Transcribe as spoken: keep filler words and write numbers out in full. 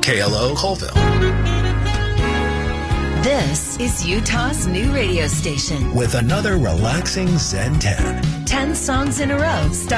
K L O Colville. This is Utah's new radio station With another relaxing Zen ten. ten songs in a row.